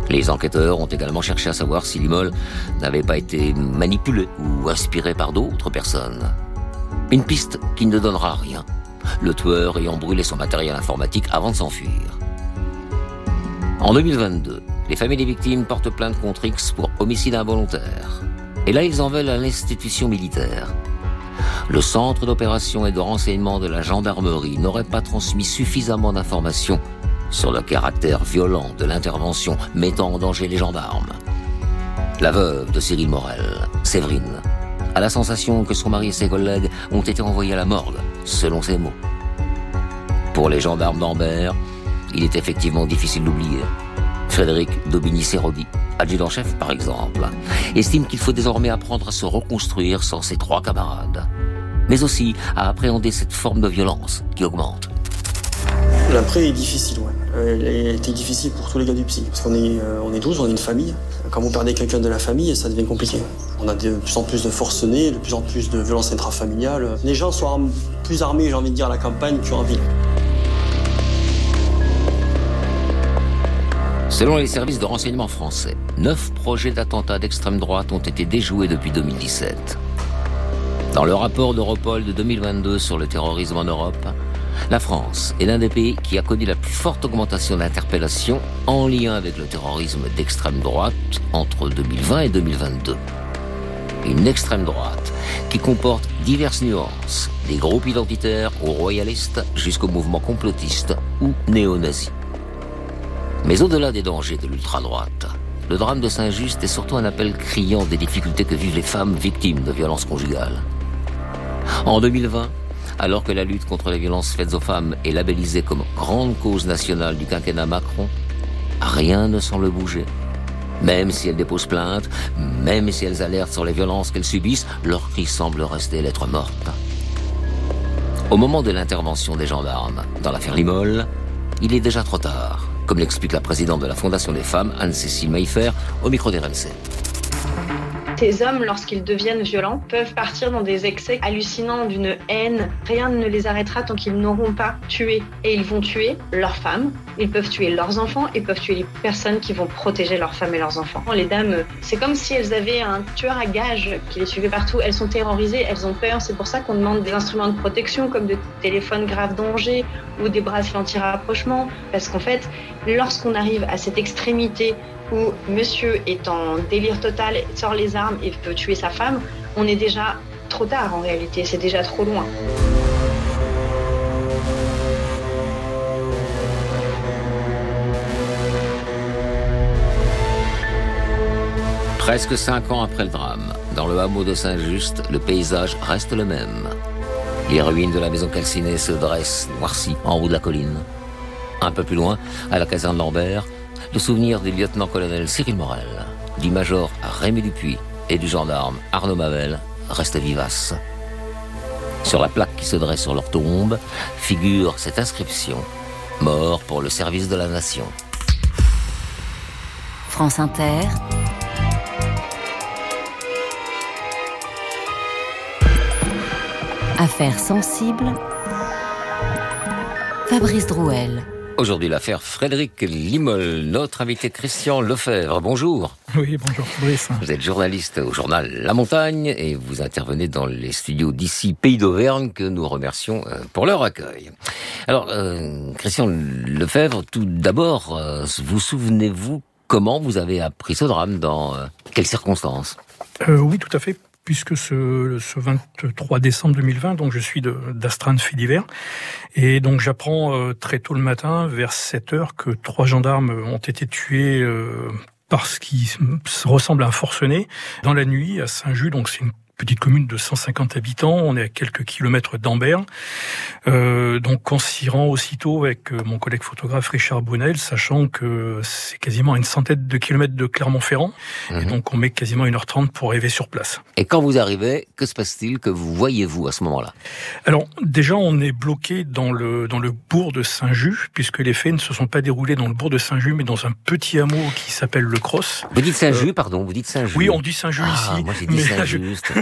Les enquêteurs ont également cherché à savoir si l'immeuble n'avait pas été manipulé ou inspiré par d'autres personnes. Une piste qui ne donnera rien, le tueur ayant brûlé son matériel informatique avant de s'enfuir. En 2022, les familles des victimes portent plainte contre X pour homicide involontaire. Et là, ils en veulent à l'institution militaire. Le centre d'opération et de renseignement de la gendarmerie n'aurait pas transmis suffisamment d'informations sur le caractère violent de l'intervention mettant en danger les gendarmes. La veuve de Cyril Morel, Séverine, a la sensation que son mari et ses collègues ont été envoyés à la morgue, selon ses mots. Pour les gendarmes d'Ambert, il est effectivement difficile d'oublier. Frédéric Daubigny-Serodi, adjudant-chef par exemple, estime qu'il faut désormais apprendre à se reconstruire sans ses 3 camarades, mais aussi à appréhender cette forme de violence qui augmente. L'après est difficile, ouais. Elle a été difficile pour tous les gars du psy, parce qu'on est 12, on est une famille. Quand vous perdez quelqu'un de la famille, ça devient compliqué. On a de plus en plus de forcenés, de plus en plus de violences intrafamiliales. Les gens sont plus armés, j'ai envie de dire, à la campagne qu'en ville. Selon les services de renseignement français, 9 projets d'attentats d'extrême droite ont été déjoués depuis 2017. Dans le rapport d'Europol de 2022 sur le terrorisme en Europe, la France est l'un des pays qui a connu la plus forte augmentation d'interpellations en lien avec le terrorisme d'extrême droite entre 2020 et 2022. Une extrême droite qui comporte diverses nuances, des groupes identitaires aux royalistes jusqu'aux mouvements complotistes ou néo-nazis. Mais au-delà des dangers de l'ultra-droite, le drame de Saint-Just est surtout un appel criant des difficultés que vivent les femmes victimes de violences conjugales. En 2020, alors que la lutte contre les violences faites aux femmes est labellisée comme grande cause nationale du quinquennat Macron, rien ne semble bouger. Même si elles déposent plainte, même si elles alertent sur les violences qu'elles subissent, leur cri semble rester lettre morte. Au moment de l'intervention des gendarmes dans l'affaire Limol, il est déjà trop tard, comme l'explique la présidente de la Fondation des femmes, Anne-Cécile Maillefer, au micro d'RMC. Ces hommes, lorsqu'ils deviennent violents, peuvent partir dans des excès hallucinants d'une haine. Rien ne les arrêtera tant qu'ils n'auront pas tué. Et ils vont tuer leurs femmes, ils peuvent tuer leurs enfants, ils peuvent tuer les personnes qui vont protéger leurs femmes et leurs enfants. Les dames, c'est comme si elles avaient un tueur à gages qui les suivait partout. Elles sont terrorisées, elles ont peur. C'est pour ça qu'on demande des instruments de protection comme des téléphones grave danger ou des bracelets anti-rapprochement. Parce qu'en fait, lorsqu'on arrive à cette extrémité où monsieur est en délire total, sort les armes et veut tuer sa femme, on est déjà trop tard en réalité, c'est déjà trop loin. Presque 5 ans après le drame, dans le hameau de Saint-Just, le paysage reste le même. Les ruines de la maison calcinée se dressent, noircies, en haut de la colline. Un peu plus loin, à la caserne Lambert, le souvenir du lieutenant-colonel Cyril Morel, du major Rémy Dupuis et du gendarme Arnaud Mavel reste vivace. Sur la plaque qui se dresse sur leur tombe figure cette inscription « Mort pour le service de la nation ». France Inter. Affaires sensibles. Fabrice Drouel. Aujourd'hui, l'affaire Frédéric Limol. Notre invité Christian Lefebvre. Bonjour. Oui, bonjour Fabrice. Vous êtes journaliste au journal La Montagne et vous intervenez dans les studios d'ici Pays d'Auvergne que nous remercions pour leur accueil. Alors, Christian Lefebvre, tout d'abord, vous souvenez-vous comment vous avez appris ce drame, dans quelles circonstances ? Oui, tout à fait. Puisque ce 23 décembre 2020, donc je suis d'astreinte fait divers, et donc j'apprends très tôt le matin, vers 7h, que 3 gendarmes ont été tués par ce qui ressemble à un forcené dans la nuit à Saint-Just. Donc c'est une petite commune de 150 habitants, on est à quelques kilomètres d'Ambert. Donc on s'y rend aussitôt avec mon collègue photographe Richard Brunel, sachant que c'est quasiment à une centaine de kilomètres de Clermont-Ferrand. Et donc on met quasiment 1h30 pour arriver sur place. Et quand vous arrivez, que se passe-t-il? Que voyez-vous à ce moment-là? Alors déjà on est bloqué dans le bourg de Saint-Just, puisque les faits ne se sont pas déroulés dans le bourg de Saint-Just, mais dans un petit hameau qui s'appelle Le Cros. Vous dites Saint-Just, pardon, vous dites Saint-Just. Oui, on dit Saint-Just ici. Moi j'ai dit Saint-Just.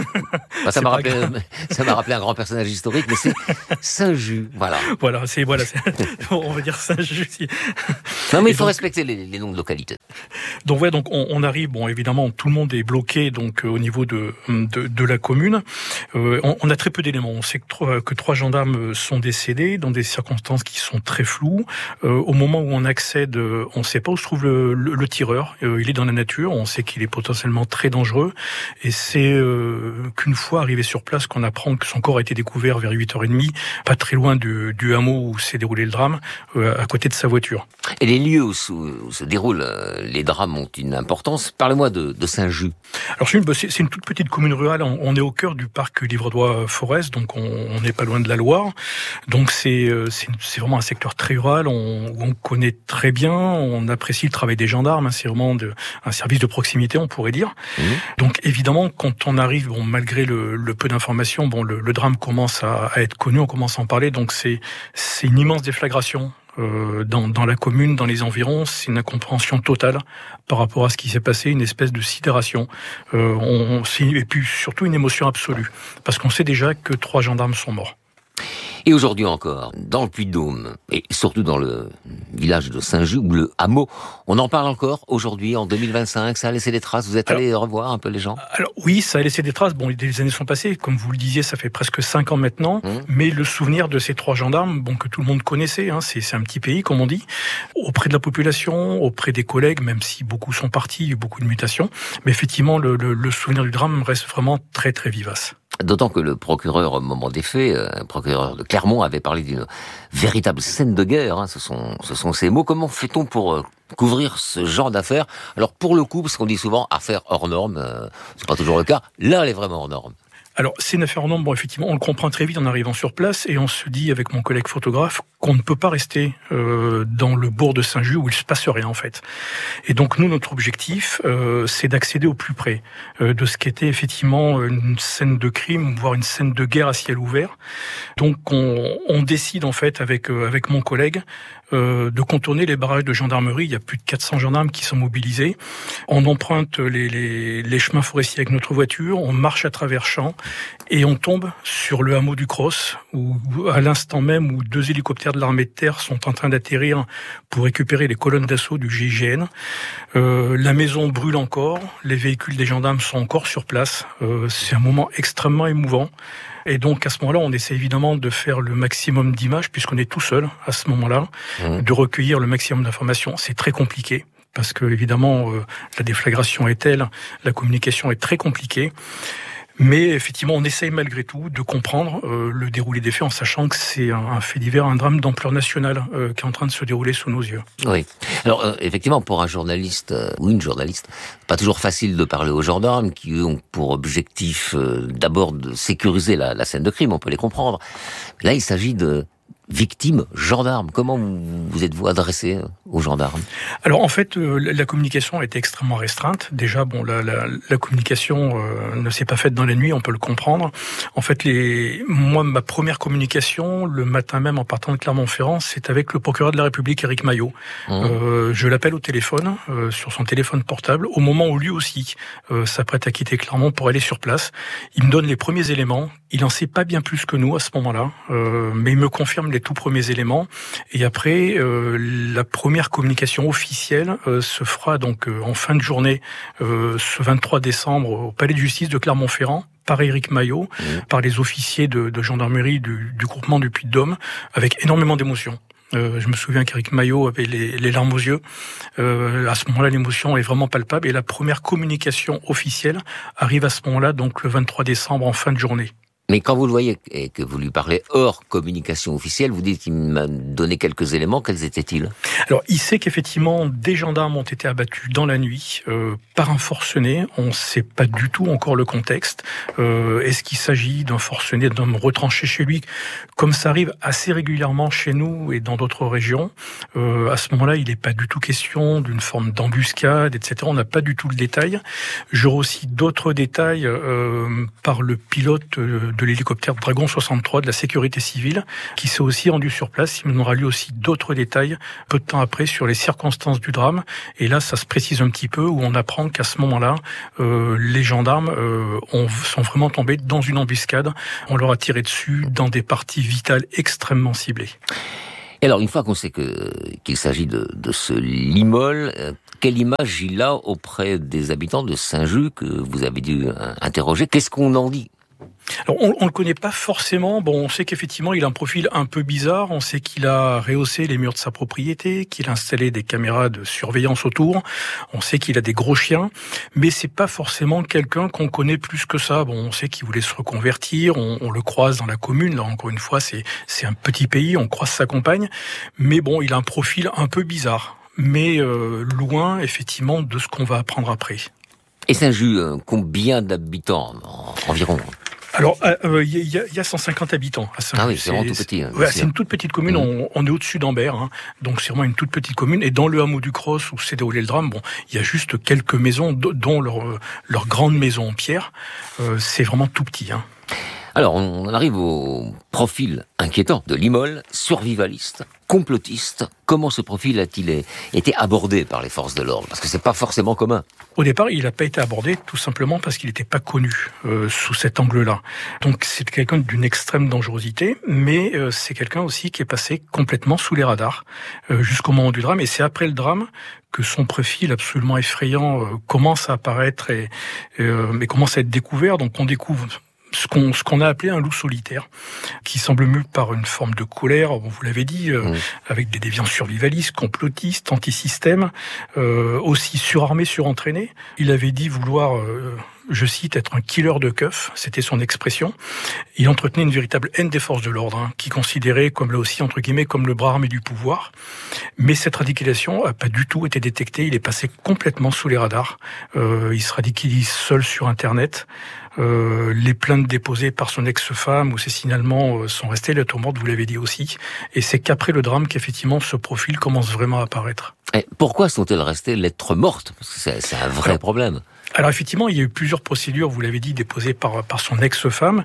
Ça m'a rappelé un grand personnage historique, mais c'est Saint-Just, voilà. Voilà, on va dire Saint-Just. Non, mais il faut respecter les noms de localités. Donc on arrive, évidemment, tout le monde est bloqué donc au niveau de la commune. On a très peu d'éléments. On sait que 3 gendarmes sont décédés dans des circonstances qui sont très floues. Au moment où on accède, on ne sait pas où se trouve le tireur. Il est dans la nature. On sait qu'il est potentiellement très dangereux. Et c'est qu'une fois arrivé sur place qu'on apprend que son corps a été découvert vers 8h30, pas très loin du hameau où s'est déroulé le drame, à côté de sa voiture. Et les lieux où se déroulent les drames ont une importance. Parlez-moi de Saint-Just. Alors c'est une toute petite commune rurale. On est au cœur du parc Livradois-Forez, donc on n'est pas loin de la Loire. Donc c'est vraiment un secteur très rural. On connaît très bien. On apprécie le travail des gendarmes. C'est vraiment un service de proximité, on pourrait dire. Donc évidemment, quand on arrive, malgré le peu d'informations, le drame commence à être connu. On commence à en parler. Donc c'est une immense déflagration. Dans la commune, dans les environs, c'est une incompréhension totale par rapport à ce qui s'est passé, une espèce de sidération. Et puis surtout une émotion absolue, parce qu'on sait déjà que 3 gendarmes sont morts. Et aujourd'hui encore, dans le Puy-de-Dôme, et surtout dans le village de Saint-Just, ou le hameau, on en parle encore aujourd'hui, en 2025, ça a laissé des traces. Vous êtes allé revoir un peu les gens ? Alors oui, ça a laissé des traces. Les années sont passées, comme vous le disiez, ça fait presque 5 ans maintenant, mais le souvenir de ces 3 gendarmes, que tout le monde connaissait, c'est un petit pays, comme on dit, auprès de la population, auprès des collègues, même si beaucoup sont partis, il y a eu beaucoup de mutations, mais effectivement, le souvenir du drame reste vraiment très très vivace. D'autant que le procureur, au moment des faits, procureur de Clermont, avait parlé d'une véritable scène de guerre. Ce sont ces mots. Comment fait-on pour couvrir ce genre d'affaires ? Alors pour le coup, parce qu'on dit souvent affaire hors norme, c'est pas toujours le cas. Là, elle est vraiment hors norme. Alors, c'est une affaire hors norme. Effectivement, on le comprend très vite en arrivant sur place et on se dit avec mon collègue photographe qu'on ne peut pas rester dans le bourg de Saint-Just où il se passe rien en fait. Et donc nous, notre objectif, c'est d'accéder au plus près de ce qu'était effectivement une scène de crime, voire une scène de guerre à ciel ouvert. Donc on décide en fait avec mon collègue de contourner les barrages de gendarmerie. Il y a plus de 400 gendarmes qui sont mobilisés. On emprunte les chemins forestiers avec notre voiture, on marche à travers champs et on tombe sur le hameau du Cros, où à l'instant même où 2 hélicoptères de l'armée de terre sont en train d'atterrir pour récupérer les colonnes d'assaut du GIGN. La maison brûle encore, les véhicules des gendarmes sont encore sur place. C'est un moment extrêmement émouvant. Et donc, à ce moment-là, on essaie évidemment de faire le maximum d'images, puisqu'on est tout seul à ce moment-là, de recueillir le maximum d'informations. C'est très compliqué, parce que, évidemment, la déflagration est telle, la communication est très compliquée. Mais effectivement, on essaye malgré tout de comprendre le déroulé des faits en sachant que c'est un fait divers, un drame d'ampleur nationale qui est en train de se dérouler sous nos yeux. Oui. Alors, effectivement, pour un journaliste ou une journaliste, pas toujours facile de parler aux gendarmes qui ont pour objectif d'abord de sécuriser la scène de crime, on peut les comprendre. Là, il s'agit de victime gendarme. Comment vous êtes-vous adressé aux gendarmes ? Alors en fait, la communication a été extrêmement restreinte. Déjà, la communication ne s'est pas faite dans la nuit, on peut le comprendre. En fait, moi, ma première communication, le matin même en partant de Clermont-Ferrand, c'est avec le procureur de la République, Éric Maillot. Je l'appelle au téléphone, sur son téléphone portable, au moment où lui aussi s'apprête à quitter Clermont pour aller sur place. Il me donne les premiers éléments. Il en sait pas bien plus que nous à ce moment-là, mais il me confirme les tout premiers éléments. Et après, la première communication officielle se fera donc en fin de journée, ce 23 décembre, au Palais de Justice de Clermont-Ferrand, par Éric Maillot, par les officiers de gendarmerie du groupement du Puy-de-Dôme, avec énormément d'émotion. Je me souviens qu'Éric Maillot avait les larmes aux yeux. À ce moment-là, l'émotion est vraiment palpable. Et la première communication officielle arrive à ce moment-là, donc le 23 décembre, en fin de journée. Mais quand vous le voyez et que vous lui parlez hors communication officielle, vous dites qu'il m'a donné quelques éléments. Quels étaient-ils ? Alors, il sait qu'effectivement, des gendarmes ont été abattus dans la nuit par un forcené. On ne sait pas du tout encore le contexte. Est-ce qu'il s'agit d'un forcené, d'un homme retranché chez lui, comme ça arrive assez régulièrement chez nous et dans d'autres régions. À ce moment-là, il n'est pas du tout question d'une forme d'embuscade, etc. On n'a pas du tout le détail. J'aurai aussi d'autres détails par le pilote de l'hélicoptère Dragon 63 de la sécurité civile, qui s'est aussi rendu sur place. Il nous aura lui aussi d'autres détails peu de temps après sur les circonstances du drame. Et là, ça se précise un petit peu, où on apprend qu'à ce moment-là, les gendarmes sont vraiment tombés dans une embuscade. On leur a tiré dessus dans des parties vitales extrêmement ciblées. Et alors, une fois qu'on sait qu'il s'agit de ce Limol, quelle image il a auprès des habitants de Saint-Just que vous avez dû interroger? Qu'est-ce qu'on en dit? Alors, on le connaît pas forcément. Bon, on sait qu'effectivement, il a un profil un peu bizarre. On sait qu'il a rehaussé les murs de sa propriété, qu'il a installé des caméras de surveillance autour. On sait qu'il a des gros chiens, mais c'est pas forcément quelqu'un qu'on connaît plus que ça. Bon, on sait qu'il voulait se reconvertir. On le croise dans la commune. Là, encore une fois, c'est un petit pays. On croise sa compagne, mais bon, il a un profil un peu bizarre, mais loin, effectivement, de ce qu'on va apprendre après. Et Saint-Just, combien d'habitants environ? Alors, il y a 150 habitants à Saint-Just. Ah oui, c'est vraiment tout petit. Ouais, c'est une toute petite commune. On est au-dessus d'Ambert, hein, donc c'est vraiment une toute petite commune. Et dans le hameau du Cros, où s'est déroulé le drame, bon, il y a juste quelques maisons, dont leur grande maison en pierre. C'est vraiment tout petit. Hein. Alors, on arrive au profil inquiétant de Limol, survivaliste, complotiste. Comment ce profil a-t-il été abordé par les forces de l'ordre? Parce que c'est pas forcément commun. Au départ, il n'a pas été abordé tout simplement parce qu'il n'était pas connu sous cet angle-là. Donc c'est quelqu'un d'une extrême dangerosité, mais c'est quelqu'un aussi qui est passé complètement sous les radars jusqu'au moment du drame. Et c'est après le drame que son profil absolument effrayant commence à apparaître et commence à être découvert. Donc on découvre ce qu'on a appelé un loup solitaire, qui semble mu par une forme de colère, vous l'avez dit, avec des déviants survivalistes, complotistes, anti-système, aussi surarmé, surentraîné. Il avait dit vouloir, je cite, être un killer de keufs, c'était son expression. Il entretenait une véritable haine des forces de l'ordre, hein, qui considérait comme là aussi, entre guillemets, comme le bras armé du pouvoir. Mais cette radicalisation n'a pas du tout été détectée, il est passé complètement sous les radars. Il se radicalise seul sur Internet. Les plaintes déposées par son ex-femme ou ses signalements sont restées lettres mortes, vous l'avez dit aussi. Et c'est qu'après le drame qu'effectivement ce profil commence vraiment à apparaître. Et pourquoi sont-elles restées lettres mortes? Parce que c'est un vrai problème. Alors effectivement, il y a eu plusieurs procédures, vous l'avez dit, déposées par son ex-femme.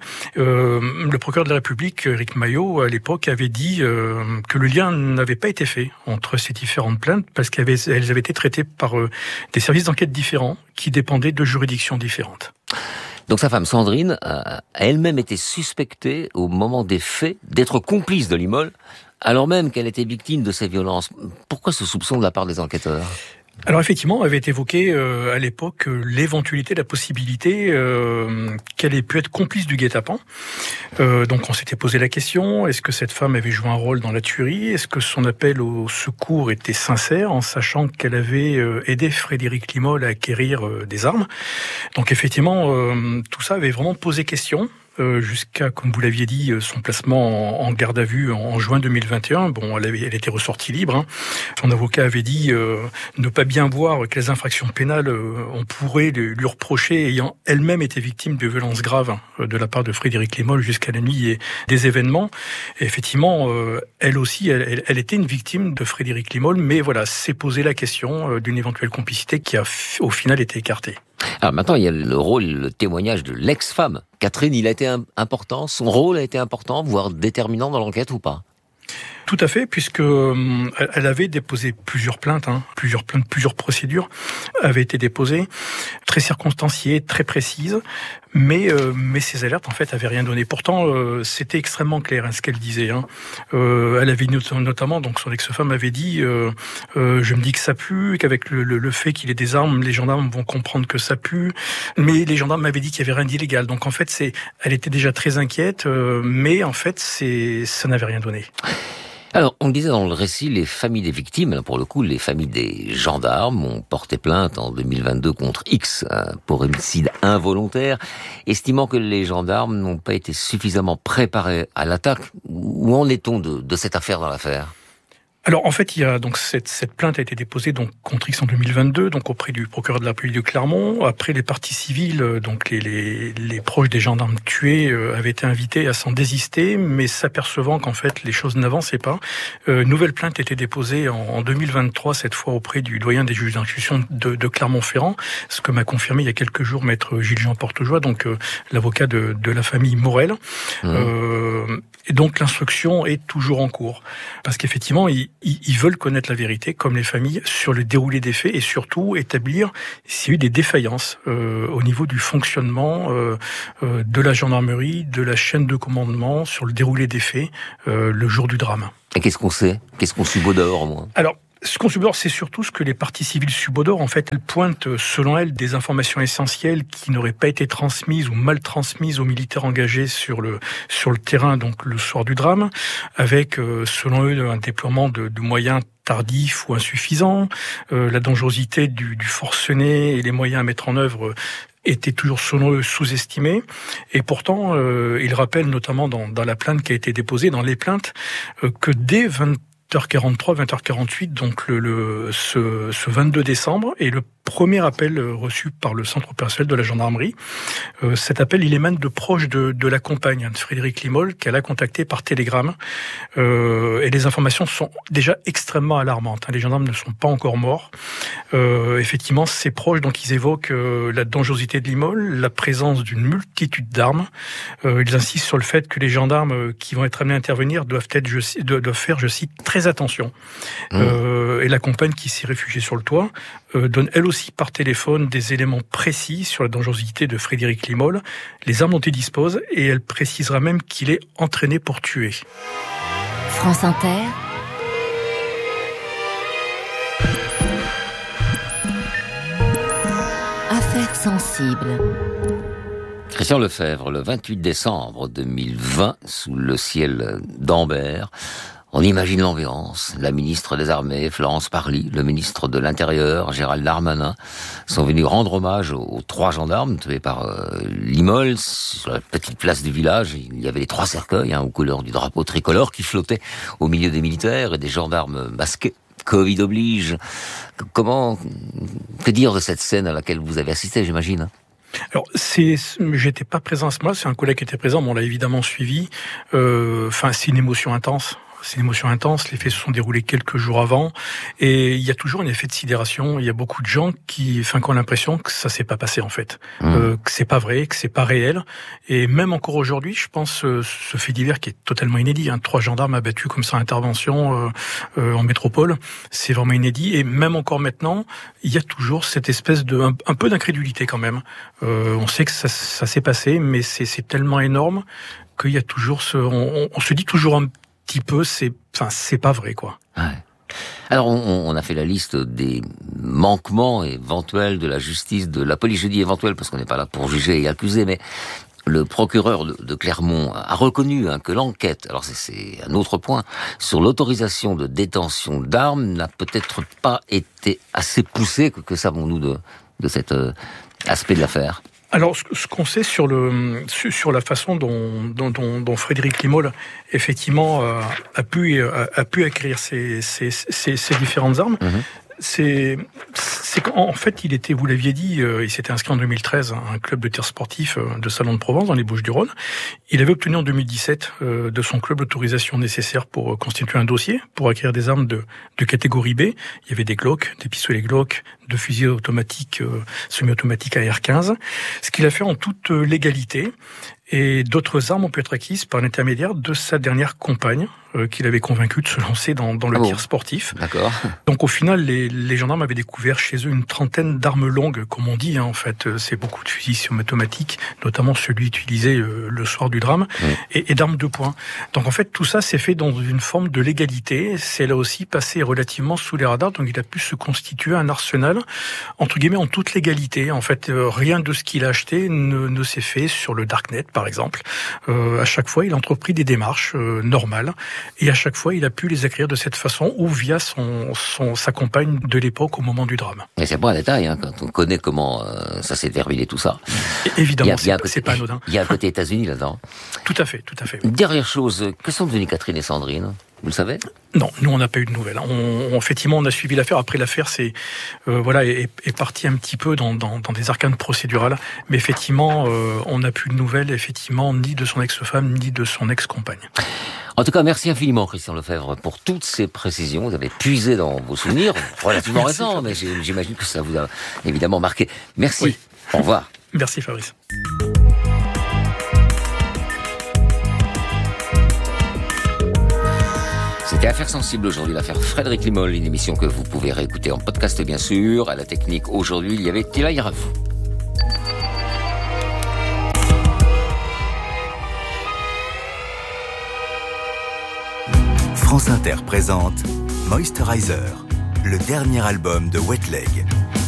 Le procureur de la République, Éric Maillot, à l'époque, avait dit que le lien n'avait pas été fait entre ces différentes plaintes parce qu'elles avaient été traitées par des services d'enquête différents qui dépendaient de juridictions différentes. Donc sa femme Sandrine a elle-même été suspectée au moment des faits d'être complice de Limol, alors même qu'elle était victime de ces violences. Pourquoi ce soupçon de la part des enquêteurs ? Alors effectivement, avait été évoqué à l'époque l'éventualité, la possibilité qu'elle ait pu être complice du guet-apens. Donc on s'était posé la question, est-ce que cette femme avait joué un rôle dans la tuerie? Est-ce que son appel au secours était sincère, en sachant qu'elle avait aidé Frédéric Limol à acquérir des armes? Donc effectivement, tout ça avait vraiment posé question. Jusqu'à, comme vous l'aviez dit, son placement en garde à vue en juin 2021. Bon, elle était ressortie libre. Hein. Son avocat avait dit ne pas bien voir quelles infractions pénales on pourrait lui reprocher, ayant elle-même été victime de violences graves de la part de Frédéric Limol jusqu'à la nuit des événements. Et effectivement, elle aussi, elle était une victime de Frédéric Limol, mais voilà, s'est posé la question d'une éventuelle complicité qui a au final été écartée. Alors maintenant, il y a le rôle, le témoignage de l'ex-femme. Catherine, il a été important, son rôle a été important, voire déterminant dans l'enquête ou pas ? Tout à fait, puisque elle avait déposé plusieurs plaintes, plusieurs procédures avaient été déposées, très circonstanciées, très précises, mais ces alertes en fait avaient rien donné. Pourtant, c'était extrêmement clair ce qu'elle disait. Elle avait notamment, donc son ex-femme avait dit, je me dis que ça pue, qu'avec le fait qu'il ait des armes, les gendarmes vont comprendre que ça pue, mais les gendarmes m'avaient dit qu'il y avait rien d'illégal. Donc en fait, elle était déjà très inquiète, mais en fait, ça n'avait rien donné. Alors, on le disait dans le récit, les familles des victimes, pour le coup, les familles des gendarmes ont porté plainte en 2022 contre X pour homicide involontaire, estimant que les gendarmes n'ont pas été suffisamment préparés à l'attaque. Où en est-on de cette affaire dans l'affaire ? Alors en fait, il y a donc cette plainte a été déposée donc contre X en 2022, donc auprès du procureur de la République de Clermont. Après, les parties civiles, donc les proches des gendarmes tués, avaient été invités à s'en désister, mais s'apercevant qu'en fait les choses n'avançaient pas, nouvelle plainte a été déposée en 2023, cette fois auprès du doyen des juges d'instruction de Clermont-Ferrand, ce que m'a confirmé il y a quelques jours maître Gilles-Jean Portejoie, donc l'avocat de la famille Morel. Et donc l'instruction est toujours en cours, parce qu'effectivement ils veulent connaître la vérité, comme les familles, sur le déroulé des faits et surtout établir s'il y a eu des défaillances au niveau du fonctionnement de la gendarmerie, de la chaîne de commandement sur le déroulé des faits le jour du drame. Et qu'est-ce qu'on sait ? Qu'est-ce qu'on subodore au moins ? Alors, ce qu'on subodore, c'est surtout ce que les parties civiles subodorent. En fait, elles pointent, selon elles, des informations essentielles qui n'auraient pas été transmises ou mal transmises aux militaires engagés sur le terrain, donc le soir du drame, avec, selon eux, un déploiement de moyens tardifs ou insuffisants, la dangerosité du forcené et les moyens à mettre en œuvre étaient toujours, selon eux, sous-estimés. Et pourtant, ils rappellent notamment dans la plainte qui a été déposée, dans les plaintes, que dès 20h43, 20h48, donc ce 22 décembre, et le premier appel reçu par le centre opérationnel de la gendarmerie. Cet appel, il émane de proches de la compagne, de Frédéric Limol, qu'elle a contacté par télégramme. Et les informations sont déjà extrêmement alarmantes. Les gendarmes ne sont pas encore morts. Effectivement, ces proches, donc, ils évoquent la dangerosité de Limol, la présence d'une multitude d'armes. Ils insistent sur le fait que les gendarmes qui vont être amenés à intervenir doivent faire, je cite, très attention. Et la compagne qui s'est réfugiée sur le toit donne elle aussi par téléphone des éléments précis sur la dangerosité de Frédéric Limol, les armes dont il dispose, et elle précisera même qu'il est entraîné pour tuer. France Inter. Affaires sensibles. Christian Lefebvre, le 28 décembre 2020, sous le ciel d'Ambert, on imagine l'ambiance. La ministre des Armées, Florence Parly, le ministre de l'Intérieur, Gérald Darmanin, sont venus rendre hommage aux 3 gendarmes tués par Limol. Sur la petite place du village, il y avait les 3 cercueils aux couleurs du drapeau tricolore qui flottaient au milieu des militaires et des gendarmes masqués. Covid oblige. Que dire de cette scène à laquelle vous avez assisté, j'imagine ? Alors, j'étais pas présent à ce moment-là, c'est un collègue qui était présent, mais on l'a évidemment suivi. C'est une émotion intense. C'est une émotion intense, les faits se sont déroulés quelques jours avant, et il y a toujours un effet de sidération. Il y a beaucoup de gens qui ont l'impression que ça s'est pas passé en fait, que c'est pas vrai, que c'est pas réel. Et même encore aujourd'hui, je pense ce fait divers qui est totalement inédit. 3 gendarmes abattus comme ça, intervention en métropole, c'est vraiment inédit. Et même encore maintenant, il y a toujours cette espèce de un peu d'incrédulité quand même. On sait que ça s'est passé, mais c'est tellement énorme qu'il y a toujours on se dit toujours un petit peu, c'est pas vrai, quoi. Ouais. Alors, on a fait la liste des manquements éventuels de la justice, de la police. Je dis éventuels parce qu'on n'est pas là pour juger et accuser, mais le procureur de Clermont a reconnu que l'enquête, alors c'est un autre point, sur l'autorisation de détention d'armes n'a peut-être pas été assez poussée. Que savons-nous de cet aspect de l'affaire ? Alors, ce qu'on sait sur la façon dont Frédéric Limol, effectivement, a pu acquérir ces différentes armes, c'est qu'en fait, il était, vous l'aviez dit, il s'était inscrit en 2013 à un club de tir sportif de Salon de Provence, dans les Bouches-du-Rhône. Il avait obtenu en 2017 de son club l'autorisation nécessaire pour constituer un dossier, pour acquérir des armes de catégorie B. Il y avait des Glock, des pistolets Glock, de fusils automatiques, semi-automatiques AR-15. Ce qu'il a fait en toute légalité. Et d'autres armes ont pu être acquises par l'intermédiaire de sa dernière compagne, qu'il avait convaincu de se lancer dans le tir sportif. D'accord. Donc au final, les gendarmes avaient découvert chez eux une 30aine d'armes longues, comme on dit. En fait, c'est beaucoup de fusils semi-automatiques, notamment celui utilisé le soir du drame, et d'armes de poing. Donc en fait, tout ça s'est fait dans une forme de légalité. C'est là aussi passé relativement sous les radars. Donc il a pu se constituer un arsenal, entre guillemets, en toute légalité. En fait, rien de ce qu'il a acheté ne s'est fait sur le darknet, par exemple. À chaque fois, il a entrepris des démarches normales. Et à chaque fois, il a pu les acquérir de cette façon ou via sa compagne de l'époque au moment du drame. Mais c'est pas un détail, quand on connaît comment ça s'est terminé tout ça. Et évidemment, c'est pas anodin. Il y a un côté États-Unis là-dedans. Tout à fait, tout à fait. Une dernière chose, que sont devenus Catherine et Sandrine ? Vous le savez ? Non, nous on n'a pas eu de nouvelles. Effectivement, on a suivi l'affaire. Après, l'affaire est partie un petit peu dans des arcanes procédurales, mais effectivement, on n'a plus de nouvelles, effectivement, ni de son ex-femme, ni de son ex-compagne. En tout cas, merci infiniment, Christian Lefebvre, pour toutes ces précisions. Vous avez puisé dans vos souvenirs, relativement récents, mais j'imagine que ça vous a évidemment marqué. Merci. Oui. Au revoir. Merci, Fabrice. C'était Affaires sensibles aujourd'hui, l'affaire Frédéric Limol, une émission que vous pouvez réécouter en podcast bien sûr. À la technique aujourd'hui, il y avait Tila Yarafou. France Inter présente Moisturizer, le dernier album de Wet Leg.